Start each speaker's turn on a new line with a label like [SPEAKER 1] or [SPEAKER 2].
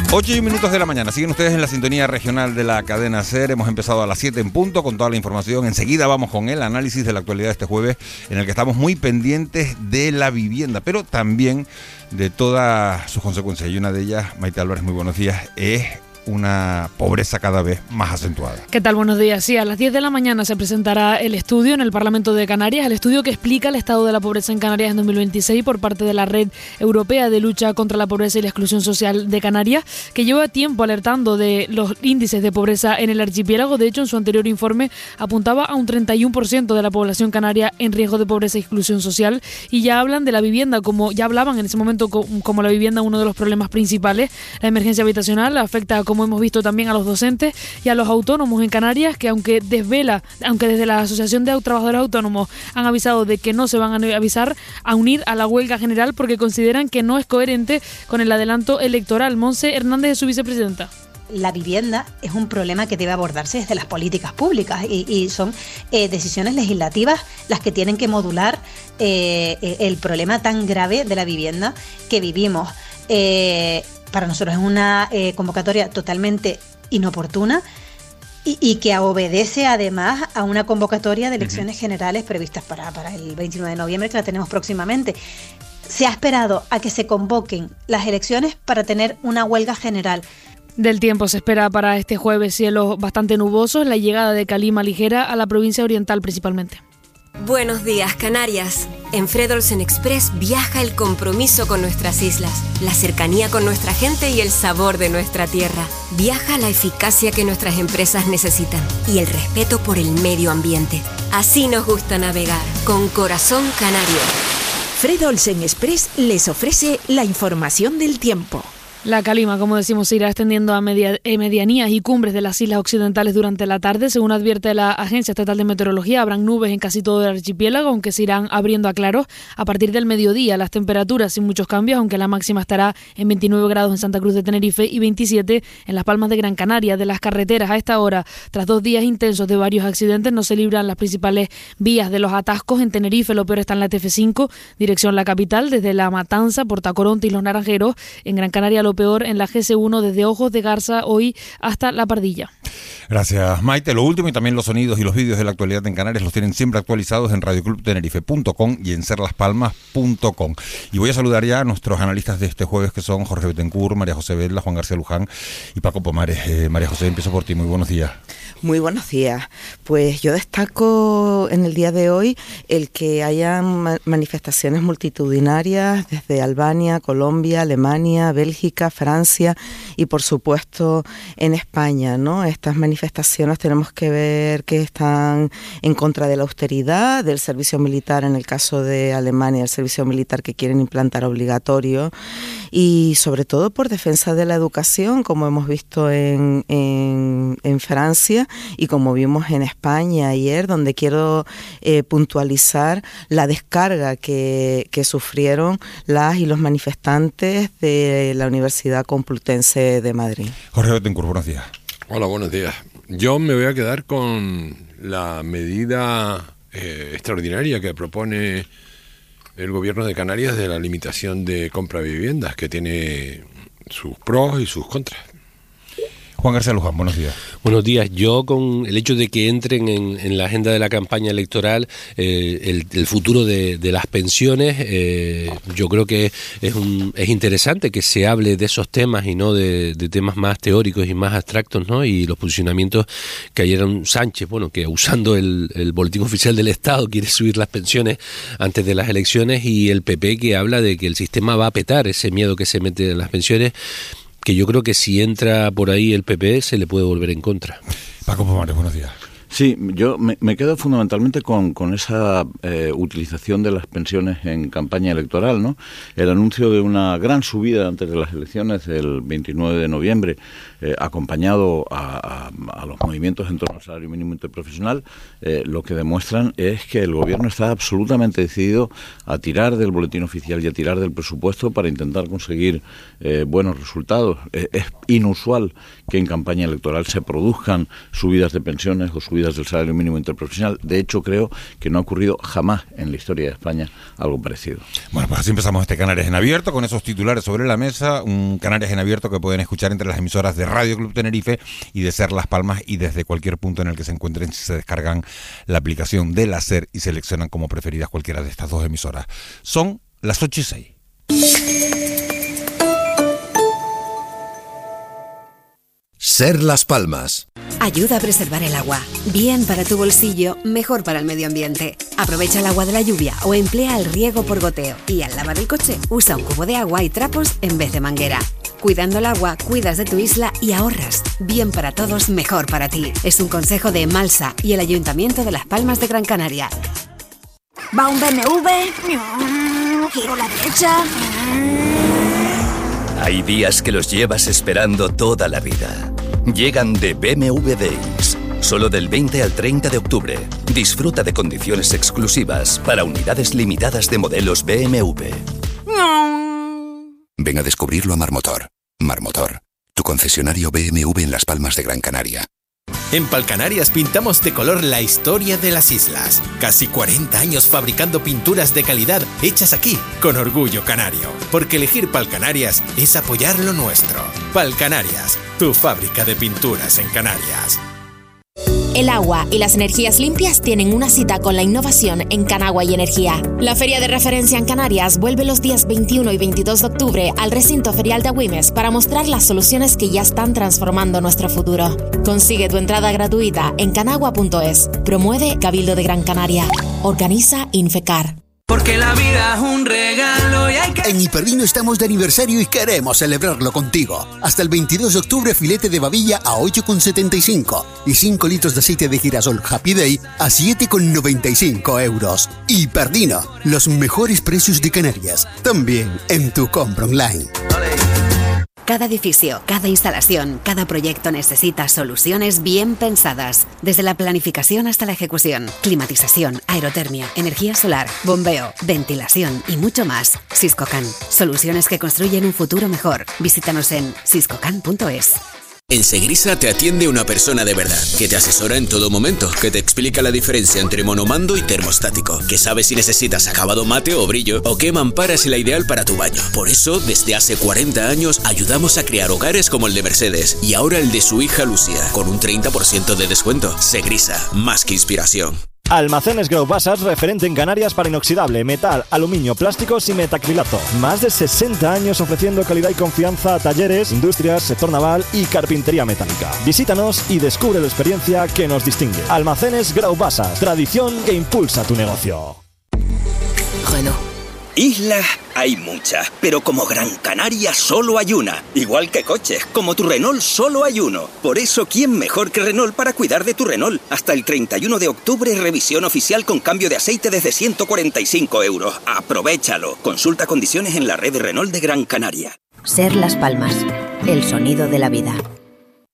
[SPEAKER 1] 8:01 de la mañana. Siguen ustedes en la sintonía regional de la cadena SER. Hemos empezado a las 7 en punto con toda la información. Enseguida vamos con el análisis de la actualidad de este jueves, en el que estamos muy pendientes de la vivienda, pero también de todas sus consecuencias. Y una de ellas, Maite Álvarez, muy buenos días, es una pobreza cada vez más acentuada.
[SPEAKER 2] ¿Qué tal? Buenos días. Sí, a las 10 de la mañana se presentará el estudio en el Parlamento de Canarias, el estudio que explica el estado de la pobreza en Canarias en 2026 por parte de la Red Europea de Lucha contra la Pobreza y la Exclusión Social de Canarias, que lleva tiempo alertando de los índices de pobreza en el archipiélago. De hecho, en su anterior informe apuntaba a un 31% de la población canaria en riesgo de pobreza y exclusión social, y ya hablan de la vivienda, como ya hablaban en ese momento como la vivienda uno de los problemas principales. La emergencia habitacional afecta, como hemos visto, también a los docentes y a los autónomos en Canarias, que aunque desde la Asociación de Trabajadores Autónomos han avisado de que no se van a avisar a unir a la huelga general porque consideran que no es coherente con el adelanto electoral. Monse Hernández es su vicepresidenta.
[SPEAKER 3] La vivienda es un problema que debe abordarse desde las políticas públicas y son decisiones legislativas las que tienen que modular el problema tan grave de la vivienda que vivimos. Para nosotros es una convocatoria totalmente inoportuna y que obedece además a una convocatoria de elecciones generales previstas para el 29 de noviembre, que la tenemos próximamente. Se ha esperado a que se convoquen las elecciones para tener una huelga general.
[SPEAKER 2] Del tiempo se espera para este jueves cielos bastante nubosos, la llegada de calima ligera a la provincia oriental principalmente.
[SPEAKER 4] Buenos días, Canarias. En Fred Olsen Express viaja el compromiso con nuestras islas, la cercanía con nuestra gente y el sabor de nuestra tierra. Viaja la eficacia que nuestras empresas necesitan y el respeto por el medio ambiente. Así nos gusta navegar, con corazón canario.
[SPEAKER 5] Fred Olsen Express les ofrece la información del tiempo.
[SPEAKER 2] La calima, como decimos, se irá extendiendo a medianías y cumbres de las islas occidentales durante la tarde. Según advierte la Agencia Estatal de Meteorología, habrán nubes en casi todo el archipiélago, aunque se irán abriendo a claros a partir del mediodía. Las temperaturas sin muchos cambios, aunque la máxima estará en 29 grados en Santa Cruz de Tenerife y 27 en Las Palmas de Gran Canaria. De las carreteras a esta hora, tras 2 días intensos de varios accidentes, no se libran las principales vías de los atascos. En Tenerife lo peor está en la TF5, dirección la capital, desde La Matanza, Portacoronte y Los Naranjeros. En Gran Canaria lo peor en la GS1 desde Ojos de Garza hoy hasta La Pardilla.
[SPEAKER 1] Gracias, Maite. Lo último y también los sonidos y los vídeos de la actualidad en Canarias los tienen siempre actualizados en radioclubtenerife.com y en serlaspalmas.com. Y voy a saludar ya a nuestros analistas de este jueves, que son Jorge Betancourt, María José Vela, Juan García Luján y Paco Pomares. María José, empiezo por ti. Muy buenos días.
[SPEAKER 6] Muy buenos días. Pues yo destaco en el día de hoy el que hayan manifestaciones multitudinarias desde Albania, Colombia, Alemania, Bélgica, Francia y por supuesto en España, ¿no? Estas manifestaciones tenemos que ver que están en contra de la austeridad, del servicio militar en el caso de Alemania, el servicio militar que quieren implantar obligatorio, y sobre todo por defensa de la educación, como hemos visto en Francia y como vimos en España ayer, donde quiero puntualizar la descarga que sufrieron las y los manifestantes de la Universidad Complutense de Madrid.
[SPEAKER 1] Jorge Betancourt, buenos días.
[SPEAKER 7] Hola, buenos días. Yo me voy a quedar con la medida extraordinaria que propone el gobierno de Canarias de la limitación de compra de viviendas, que tiene sus pros y sus contras.
[SPEAKER 1] Juan García Luján, buenos días.
[SPEAKER 8] Buenos días. Yo, con el hecho de que entren en la agenda de la campaña electoral el futuro de las pensiones, yo creo que es interesante que se hable de esos temas y no de temas más teóricos y más abstractos, ¿no? Y los posicionamientos que ayer Sánchez, bueno, que usando el boletín oficial del Estado quiere subir las pensiones antes de las elecciones, y el PP que habla de que el sistema va a petar, ese miedo que se mete en las pensiones, que yo creo que si entra por ahí el PP se le puede volver en contra.
[SPEAKER 1] Paco Pomares, buenos días.
[SPEAKER 9] Sí, yo me quedo fundamentalmente con esa utilización de las pensiones en campaña electoral, ¿no? El anuncio de una gran subida antes de las elecciones del 29 de noviembre, acompañado a los movimientos en torno al salario mínimo interprofesional, lo que demuestran es que el gobierno está absolutamente decidido a tirar del boletín oficial y a tirar del presupuesto para intentar conseguir buenos resultados. Es inusual que en campaña electoral se produzcan subidas de pensiones o subidas subidas del salario mínimo interprofesional. De hecho, creo que no ha ocurrido jamás en la historia de España algo parecido.
[SPEAKER 1] Bueno, pues así empezamos este Canarias en Abierto, con esos titulares sobre la mesa. Un Canarias en Abierto que pueden escuchar entre las emisoras de Radio Club Tenerife y de Ser Las Palmas, y desde cualquier punto en el que se encuentren si se descargan la aplicación de la SER y seleccionan como preferidas cualquiera de estas dos emisoras. Son las 8:06.
[SPEAKER 10] Ser Las Palmas.
[SPEAKER 4] Ayuda a preservar el agua. Bien para tu bolsillo, mejor para el medio ambiente. Aprovecha el agua de la lluvia o emplea el riego por goteo. Y al lavar el coche, usa un cubo de agua y trapos en vez de manguera. Cuidando el agua, cuidas de tu isla y ahorras. Bien para todos, mejor para ti. Es un consejo de Emalsa y el Ayuntamiento de Las Palmas de Gran Canaria.
[SPEAKER 11] Va un BMW, giro a la derecha.
[SPEAKER 12] Hay días que los llevas esperando toda la vida. Llegan de BMW Days. Solo del 20 al 30 de octubre. Disfruta de condiciones exclusivas para unidades limitadas de modelos BMW.
[SPEAKER 10] Ven a descubrirlo a Marmotor. Marmotor, tu concesionario BMW en Las Palmas de Gran Canaria.
[SPEAKER 13] En Palcanarias pintamos de color la historia de las islas. Casi 40 años fabricando pinturas de calidad hechas aquí, con orgullo canario. Porque elegir Palcanarias es apoyar lo nuestro. Palcanarias, tu fábrica de pinturas en Canarias.
[SPEAKER 14] El agua y las energías limpias tienen una cita con la innovación en Canagua y Energía. La feria de referencia en Canarias vuelve los días 21 y 22 de octubre al recinto ferial de Agüimes para mostrar las soluciones que ya están transformando nuestro futuro. Consigue tu entrada gratuita en canagua.es. Promueve Cabildo de Gran Canaria. Organiza Infecar.
[SPEAKER 15] Porque la vida es un regalo y hay que... En Hiperdino estamos de aniversario y queremos celebrarlo contigo. Hasta el 22 de octubre filete de babilla a 8,75 y 5 litros de aceite de girasol Happy Day a 7,95 euros. Hiperdino, los mejores precios de Canarias, también en tu compra online.
[SPEAKER 4] Cada edificio, cada instalación, cada proyecto necesita soluciones bien pensadas. Desde la planificación hasta la ejecución. Climatización, aerotermia, energía solar, bombeo, ventilación y mucho más. Siscocan. Soluciones que construyen un futuro mejor. Visítanos en siscocan.es.
[SPEAKER 16] En Segrisa te atiende una persona de verdad, que te asesora en todo momento, que te explica la diferencia entre monomando y termostático, que sabe si necesitas acabado mate o brillo, o qué mampara es la ideal para tu baño. Por eso, desde hace 40 años, ayudamos a crear hogares como el de Mercedes, y ahora el de su hija Lucía, con un 30% de descuento. Segrisa, más que inspiración.
[SPEAKER 17] Almacenes Grau Basas, referente en Canarias para inoxidable, metal, aluminio, plásticos y metacrilato. Más de 60 años ofreciendo calidad y confianza a talleres, industrias, sector naval y carpintería metálica. Visítanos y descubre la experiencia que nos distingue. Almacenes Grau Basas, tradición que impulsa tu negocio.
[SPEAKER 18] Renault. Islas hay muchas, pero como Gran Canaria solo hay una. Igual que coches, como tu Renault solo hay uno. Por eso, ¿quién mejor que Renault para cuidar de tu Renault? Hasta el 31 de octubre, revisión oficial con cambio de aceite desde 145 euros. ¡Aprovéchalo! Consulta condiciones en la red de Renault de Gran Canaria.
[SPEAKER 19] Ser Las Palmas, el sonido de la vida.